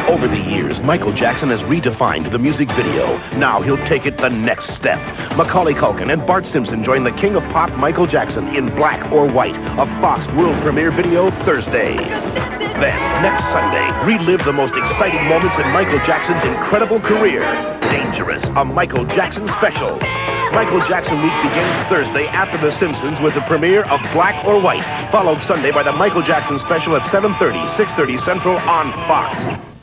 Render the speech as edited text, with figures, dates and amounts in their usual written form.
Over the years, Michael Jackson has redefined the music video. Now he'll take it the next step. Macaulay Culkin and Bart Simpson join the king of pop, Michael Jackson, in Black or White, a Fox world premiere video Thursday. Then, next Sunday, relive the most exciting moments in Michael Jackson's incredible career. Dangerous, a Michael Jackson special. Michael Jackson Week begins Thursday after The Simpsons with the premiere of Black or White, followed Sunday by the Michael Jackson special at 7:30, 6:30 Central on Fox.